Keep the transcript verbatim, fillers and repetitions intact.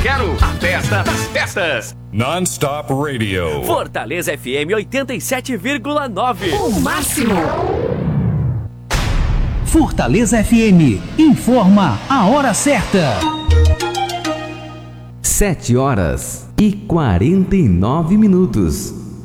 quero a festa das festas. Non-Stop Radio. Fortaleza F M oitenta e sete vírgula nove. O máximo. Fortaleza F M informa a hora certa. Sete horas e quarenta e nove minutos.